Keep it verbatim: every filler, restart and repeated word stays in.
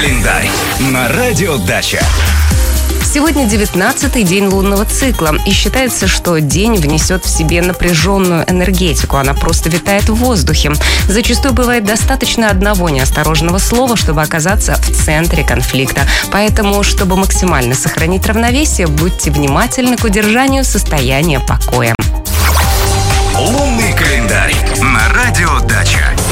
календарь на радио Дача. Сегодня девятнадцатый день лунного цикла, и считается, что день внесет в себе напряженную энергетику. Она просто витает в воздухе. Зачастую бывает достаточно одного неосторожного слова, чтобы оказаться в центре конфликта. Поэтому, чтобы максимально сохранить равновесие, будьте внимательны к удержанию состояния покоя. Лунный календарь на радио Дача.